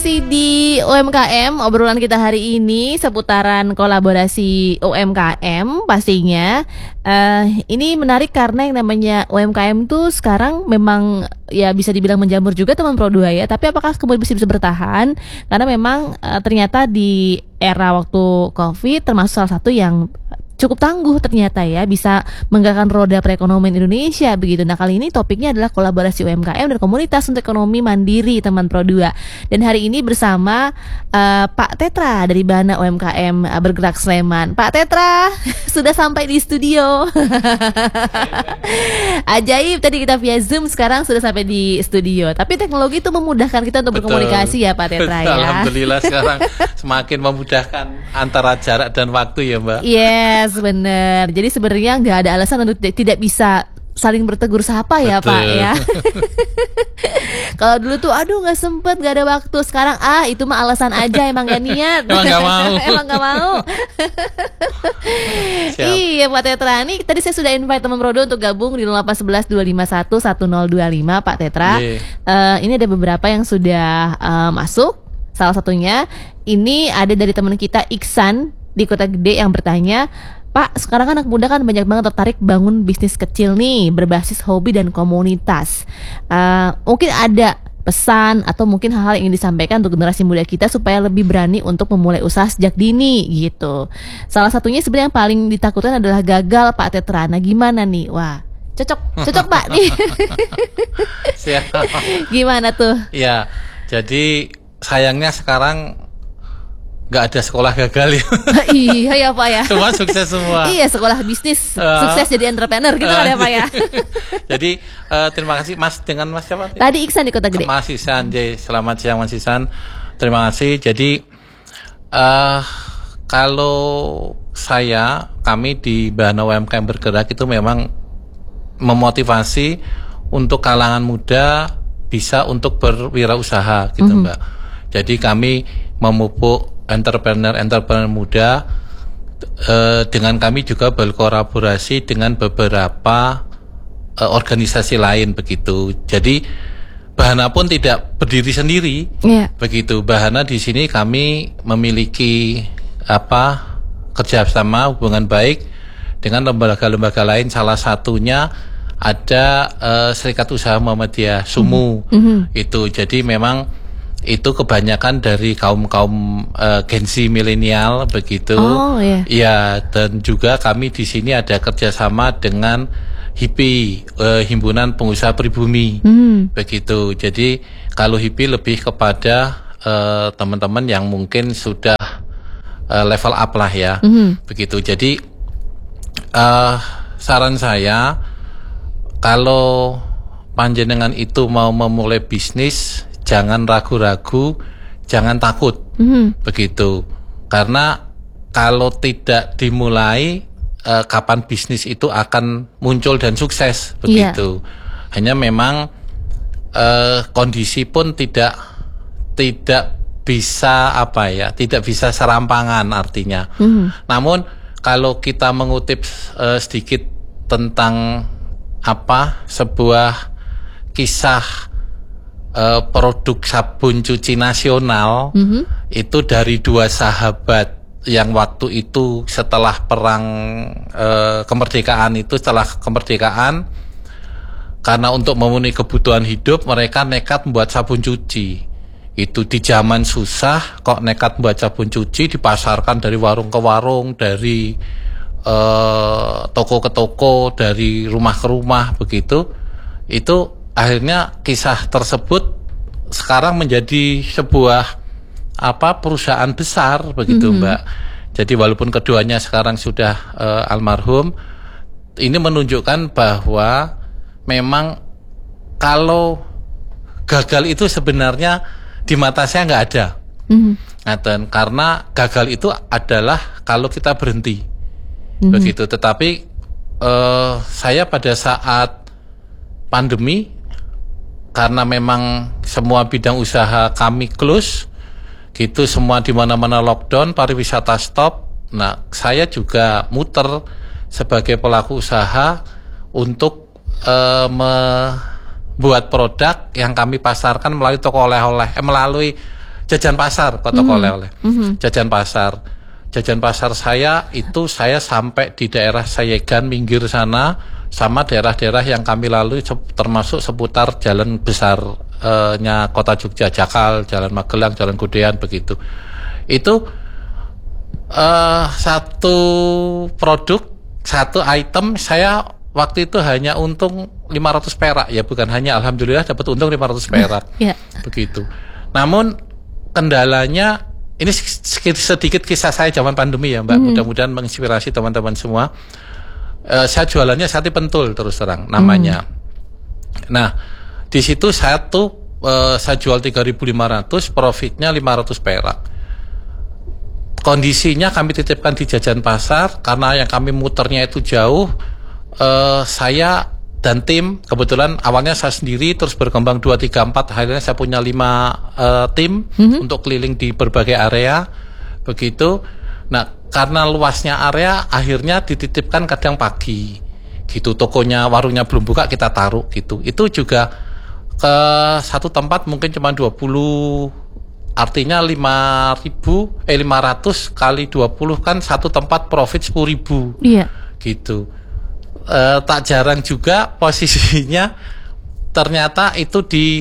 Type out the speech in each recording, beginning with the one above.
Masih di UMKM, obrolan kita hari ini seputaran kolaborasi UMKM pastinya. Ini menarik karena yang namanya UMKM tuh sekarang memang ya bisa dibilang menjamur juga teman Pro 2 ya. Tapi apakah kemudian bisa bertahan? Karena memang ternyata di era waktu COVID termasuk salah satu yang cukup tangguh ternyata ya, bisa menggerakkan roda perekonomian Indonesia begitu. Nah, kali ini topiknya adalah kolaborasi UMKM dan komunitas untuk ekonomi mandiri teman Pro 2. Dan hari ini bersama Pak Tetra dari Bahana UMKM Bergerak Sleman. Pak Tetra sudah sampai di studio. Ajaib, tadi kita via Zoom, sekarang sudah sampai di studio. Tapi teknologi itu memudahkan kita untuk berkomunikasi ya Pak Tetra ya. Alhamdulillah sekarang semakin memudahkan antara jarak dan waktu ya Mbak. Yes, benar. Jadi sebenarnya nggak ada alasan untuk tidak bisa saling bertegur sapa ya. Betul. Pak ya. Kalau dulu tuh aduh nggak sempet, nggak ada waktu. Sekarang itu mah alasan aja, emang gak niat. Emang nggak mau. Emang nggak mau. Iya Pak Tetra, nih tadi saya sudah invite teman Prodo untuk gabung di 0811-251-1025 Pak Tetra. Ini ada beberapa yang sudah masuk. Salah satunya ini ada dari teman kita Iksan di Kota Gede yang bertanya, Pak, sekarang anak muda kan banyak banget tertarik bangun bisnis kecil nih berbasis hobi dan komunitas. Mungkin ada pesan atau mungkin hal-hal yang ingin disampaikan untuk generasi muda kita supaya lebih berani untuk memulai usaha sejak dini gitu. Salah satunya sebenarnya yang paling ditakutkan adalah gagal Pak Tetra. Nah gimana nih? Wah, cocok Pak nih. Gimana tuh? Ya, jadi sayangnya sekarang nggak ada sekolah gagal ya. Iya ya Pak ya. Semua sukses semua. Iya, sekolah bisnis sukses jadi entrepreneur gitu kan ya Pak ya. Jadi terima kasih Mas, dengan Mas siapa? Tadi Iksan di Kota Gede. Mas Ihsan, selamat siang Mas Ihsan. Terima kasih. Jadi kalau kami di Bahana UMKM Bergerak itu memang memotivasi untuk kalangan muda bisa untuk berwirausaha gitu Mbak. Jadi kami memupuk entrepreneur muda, dengan kami juga berkolaborasi dengan beberapa organisasi lain begitu. Jadi Bahana pun tidak berdiri sendiri, begitu. Bahana di sini kami memiliki kerjasama hubungan baik dengan lembaga-lembaga lain. Salah satunya ada Serikat Usaha Muhammadiyah SUMU. Itu jadi memang itu kebanyakan dari kaum Gen Z milenial begitu. Ya, dan juga kami di sini ada kerjasama dengan HIPI, Himpunan Pengusaha Pribumi, begitu. Jadi kalau HIPI lebih kepada teman-teman yang mungkin sudah level up lah ya, begitu. Jadi saran saya, kalau panjenengan itu mau memulai bisnis, jangan ragu-ragu, jangan takut, begitu. Karena kalau tidak dimulai, kapan bisnis itu akan muncul dan sukses, begitu. Hanya memang kondisi pun tidak bisa tidak bisa serampangan artinya. Namun kalau kita mengutip sedikit tentang sebuah kisah produk sabun cuci nasional, itu dari dua sahabat yang waktu itu setelah perang kemerdekaan, karena untuk memenuhi kebutuhan hidup mereka nekat membuat sabun cuci. Itu di zaman susah kok nekat membuat sabun cuci, dipasarkan dari warung ke warung, dari toko ke toko, dari rumah ke rumah begitu. Itu akhirnya kisah tersebut sekarang menjadi sebuah perusahaan besar begitu Mbak. Jadi walaupun keduanya sekarang sudah almarhum, ini menunjukkan bahwa memang kalau gagal itu sebenarnya di mata saya nggak ada. Dan karena gagal itu adalah kalau kita berhenti, begitu. Tetapi saya pada saat pandemi, karena memang semua bidang usaha kami close, gitu, semua di mana-mana lockdown, pariwisata stop. Nah, saya juga muter sebagai pelaku usaha untuk membuat produk yang kami pasarkan melalui toko oleh-oleh, melalui jajan pasar, kotok oleh-oleh. Jajan pasar saya itu saya sampai di daerah Sayegan minggir sana, sama daerah-daerah yang kami lalui termasuk seputar jalan besarnya kota Jogja, Jakal, Jalan Magelang, Jalan Godean begitu. Itu satu produk, satu item saya waktu itu hanya untung 500 perak, ya bukan hanya, alhamdulillah dapat untung 500 perak. Begitu. Namun kendalanya ini sedikit kisah saya zaman pandemi ya Mbak, mudah-mudahan menginspirasi teman-teman semua. Saya jualannya sate pentul terus terang namanya. Nah, di situ saya jual 3.500, profitnya 500 perak. Kondisinya kami titipkan di jajan pasar karena yang kami muternya itu jauh. Saya dan tim, kebetulan awalnya saya sendiri, terus berkembang 2, 3, 4, akhirnya saya punya 5 tim untuk keliling di berbagai area begitu. Nah, karena luasnya area akhirnya dititipkan kadang pagi gitu, tokonya, warungnya belum buka kita taruh gitu. Itu juga ke satu tempat mungkin cuma 20, artinya 500 kali 20 kan satu tempat profit 10.000 gitu. Tak jarang juga posisinya ternyata itu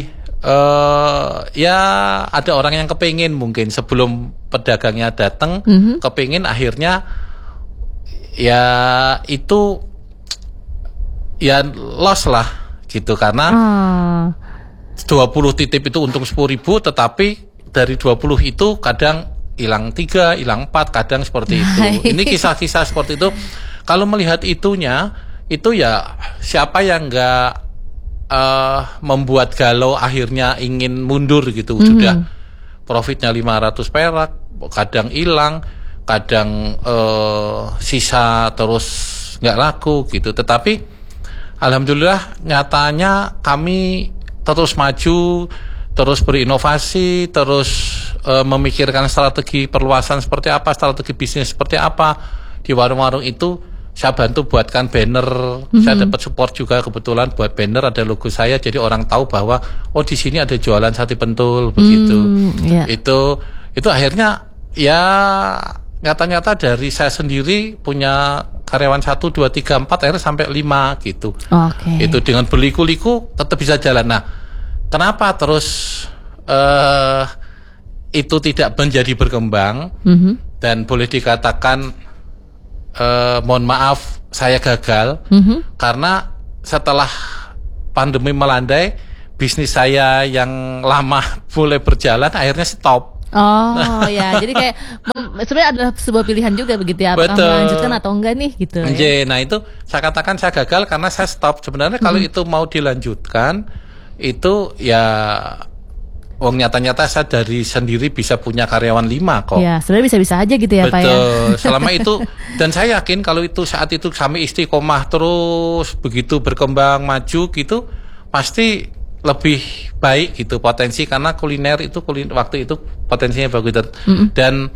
ya ada orang yang kepingin, mungkin sebelum pedagangnya datang kepingin, akhirnya ya itu ya loss lah gitu, karena 20 titip itu untung 10.000, tetapi dari 20 itu kadang hilang 3, hilang 4, kadang seperti itu. Ini kisah-kisah seperti itu. Kalau melihat itunya, itu ya siapa yang nggak membuat galau akhirnya ingin mundur gitu. Sudah profitnya 500 perak, kadang hilang, kadang sisa terus nggak laku gitu. Tetapi alhamdulillah nyatanya kami terus maju, terus berinovasi, terus memikirkan strategi perluasan seperti apa, strategi bisnis seperti apa. Di warung-warung itu saya bantu buatkan banner, saya dapat support juga kebetulan buat banner, ada logo saya, jadi orang tahu bahwa oh di sini ada jualan sate pentul begitu. Itu akhirnya ya nyata-nyata dari saya sendiri punya karyawan 1, 2, 3, 4, akhirnya sampai 5 gitu. Itu dengan berliku-liku tetap bisa jalan. Nah, kenapa terus itu tidak menjadi berkembang dan boleh dikatakan mohon maaf saya gagal karena setelah pandemi melandai, bisnis saya yang lama boleh berjalan akhirnya stop. Ya, jadi kayak sebenarnya adalah sebuah pilihan juga begitu ya, apakah melanjutkan atau enggak nih gitu. Nah itu saya katakan saya gagal karena saya stop. Sebenarnya kalau itu mau dilanjutkan itu ya nyata-nyata saya dari sendiri bisa punya karyawan 5 kok. Ya, sebenarnya bisa-bisa aja gitu ya Pak ya. Betul, selama itu, dan saya yakin kalau itu saat itu kami istiqomah terus begitu berkembang maju gitu, pasti lebih baik gitu potensi, karena kuliner waktu itu potensinya bagus. Dan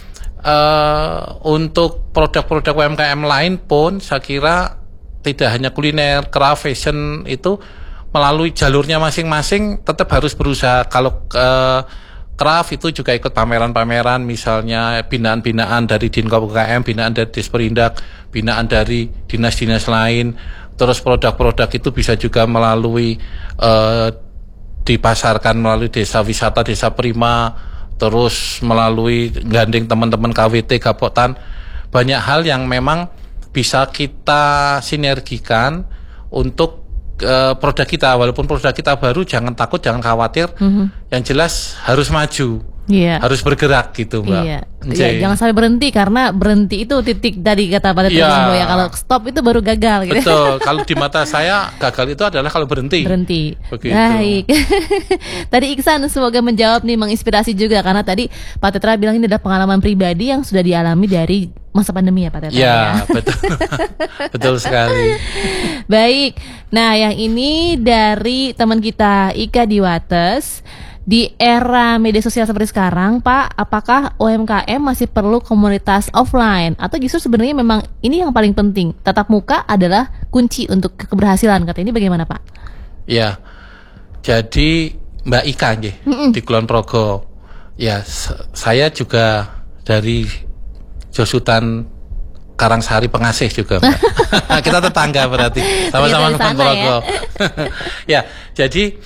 untuk produk-produk UMKM lain pun saya kira tidak hanya kuliner, craft, fashion itu melalui jalurnya masing-masing tetap harus berusaha. Kalau craft itu juga ikut pameran-pameran, misalnya binaan-binaan dari Dinkop UKM, binaan dari Disperindak, binaan dari dinas-dinas lain. Terus produk-produk itu bisa juga melalui dipasarkan melalui desa wisata, desa prima, terus melalui gandeng teman-teman KWT, Gapotan. Banyak hal yang memang bisa kita sinergikan untuk produk kita. Walaupun produk kita baru, jangan takut, jangan khawatir. Yang jelas harus maju, harus bergerak gitu Mbak. Jangan sampai berhenti, karena berhenti itu titik dari kata Pak Teguh ya. Kalau stop itu baru gagal gitu. Betul. Kalau di mata saya gagal itu adalah kalau berhenti. Begitu. Baik. Tadi Iksan semoga menjawab nih, menginspirasi juga, karena tadi Pak Tetra bilang ini adalah pengalaman pribadi yang sudah dialami dari masa pandemi ya Pak Tetra. Ya, betul. Betul sekali. Baik. Nah, yang ini dari teman kita Ika di Wates. Di era media sosial seperti sekarang, Pak, apakah UMKM masih perlu komunitas offline, atau justru sebenarnya memang ini yang paling penting, tatap muka adalah kunci untuk keberhasilan? Kata ini bagaimana, Pak? Ya, jadi Mbak Ika di Kulon Progo, Ya, saya juga dari Josutan Karangsari Pengasih juga, Mbak. Kita tetangga berarti, sama-sama nonton Ponorogo. Ya, jadi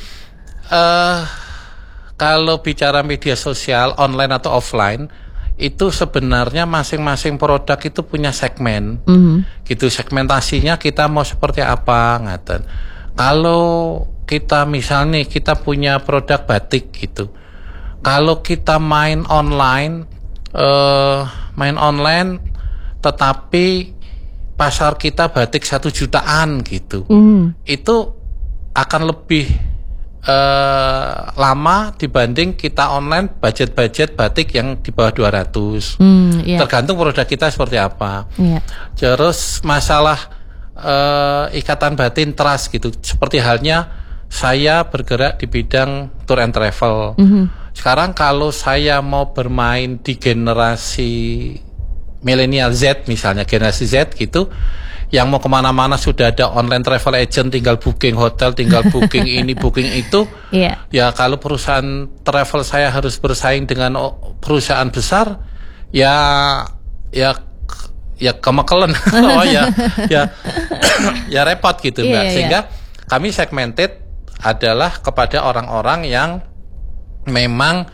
kalau bicara media sosial online atau offline, itu sebenarnya masing-masing produk itu punya segmen, gitu. Segmentasinya kita mau seperti apa, ngaten. Kalau kita misalnya kita punya produk batik gitu, kalau kita main online, tetapi pasar kita batik 1 jutaan gitu, itu akan lebih lama dibanding kita online budget batik yang di bawah 200. Tergantung produk kita seperti apa. Terus masalah ikatan batin trust gitu, seperti halnya saya bergerak di bidang tour and travel. Sekarang kalau saya mau bermain di generasi milenial Z misalnya, generasi Z gitu, yang mau kemana-mana sudah ada online travel agent, tinggal booking hotel, tinggal booking ini, booking itu. Ya kalau perusahaan travel saya harus bersaing dengan perusahaan besar, ya kemekelen. Ya repot gitu, Mbak. Sehingga kami segmented adalah kepada orang-orang yang memang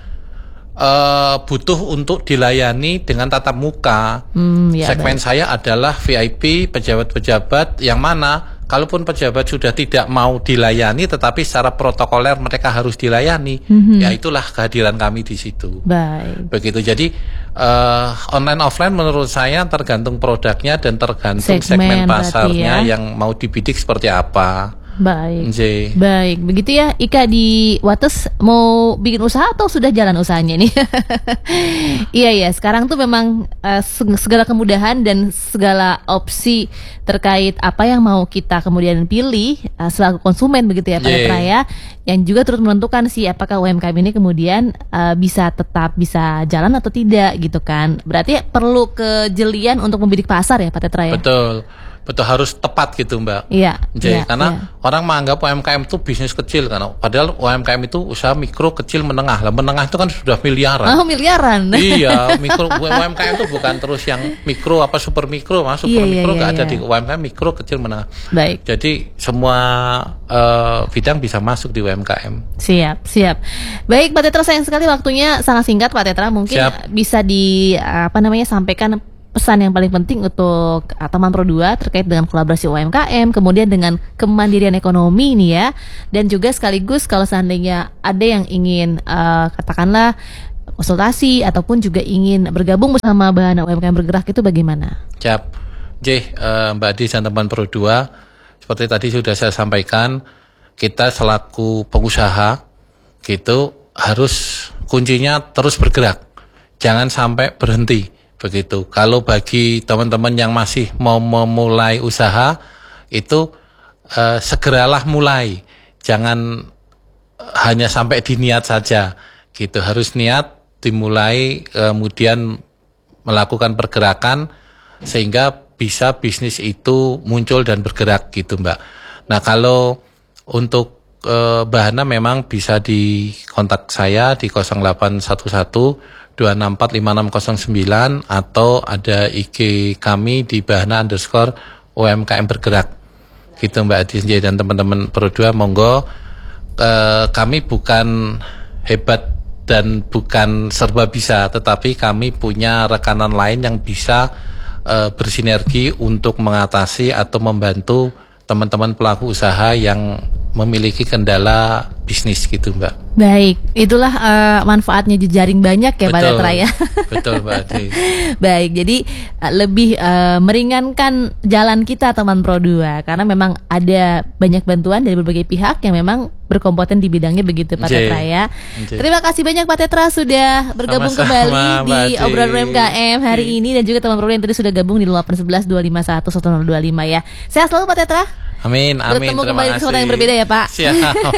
butuh untuk dilayani dengan tatap muka. Segmen saya adalah VIP, pejabat-pejabat yang mana kalaupun pejabat sudah tidak mau dilayani, tetapi secara protokoler mereka harus dilayani. Ya itulah kehadiran kami di situ. Begitu. Jadi online offline menurut saya tergantung produknya dan tergantung segmen pasarnya yang mau dibidik seperti apa. Baik, begitu ya. Ika di Wates mau bikin usaha atau sudah jalan usahanya nih? Iya, sekarang tuh memang segala kemudahan dan segala opsi terkait apa yang mau kita kemudian pilih selaku konsumen begitu ya Pak Tetra ya, yang juga turut menentukan sih apakah UMKM ini kemudian bisa tetap bisa jalan atau tidak gitu kan. Berarti perlu kejelian untuk membidik pasar ya Pak Tetra ya? Betul, harus tepat gitu Mbak. Karena orang menganggap UMKM itu bisnis kecil, karena padahal UMKM itu usaha mikro, kecil, menengah. Lah menengah itu kan sudah miliaran. Miliaran. Iya, mikro UMKM itu bukan terus yang mikro apa super mikro, super mikro nggak ada di UMKM, mikro, kecil, menengah. Jadi semua bidang bisa masuk di UMKM. Siap. Baik Pak Tetra, sayang sekali waktunya sangat singkat Pak Tetra. Mungkin bisa sampaikan pesan yang paling penting untuk teman Pro 2 terkait dengan kolaborasi UMKM, kemudian dengan kemandirian ekonomi ini ya, dan juga sekaligus kalau seandainya ada yang ingin katakanlah konsultasi ataupun juga ingin bergabung bersama Bahana UMKM Bergerak itu bagaimana? Mbak Adi dan teman Pro 2, seperti tadi sudah saya sampaikan, kita selaku pengusaha gitu harus kuncinya terus bergerak, jangan sampai berhenti. Begitu. Kalau bagi teman-teman yang masih mau memulai usaha itu segeralah mulai, jangan hanya sampai di niat saja, gitu. Harus niat, dimulai, kemudian melakukan pergerakan sehingga bisa bisnis itu muncul dan bergerak gitu Mbak. Nah kalau untuk Bahana memang bisa di kontak saya di 0811 2645609 atau ada IG kami di Bahana_UMKM Bergerak gitu Mbak Adi dan teman-teman Pro 2. Monggo, kami bukan hebat dan bukan serba bisa, tetapi kami punya rekanan lain yang bisa bersinergi untuk mengatasi atau membantu teman-teman pelaku usaha yang memiliki kendala bisnis gitu Mbak. Baik, itulah manfaatnya jejaring banyak ya Pak Tetra ya. Betul Mbak Adi. Baik, jadi lebih meringankan jalan kita teman Pro 2 karena memang ada banyak bantuan dari berbagai pihak yang memang berkompeten di bidangnya begitu Pak Tetra ya. Terima kasih banyak Pak Tetra sudah bergabung kembali di obrolan UMKM hari ini, dan juga teman Pro 2 yang tadi sudah gabung di 0811 251 1025 ya. Sehat selalu Pak Tetra. Amin. Bertemu kembali di kesempatan yang berbeda ya Pak. Siap.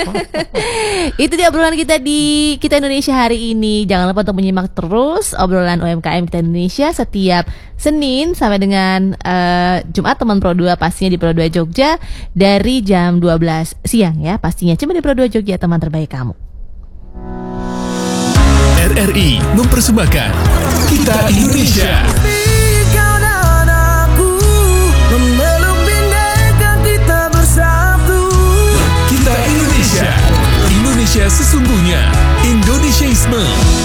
Itu dia obrolan kita di Kita Indonesia hari ini. Jangan lupa untuk menyimak terus obrolan UMKM Kita Indonesia setiap Senin sampai dengan Jumat teman Pro 2 pastinya di Pro 2 Jogja dari jam 12 siang ya. Pastinya cuma di Pro 2 Jogja, teman terbaik kamu. RRI mempersembahkan Kita Indonesia. Kau dan aku memeluk bineka kita bersatu. Kita Indonesia. Indonesia sesungguhnya. Indonesiaisme.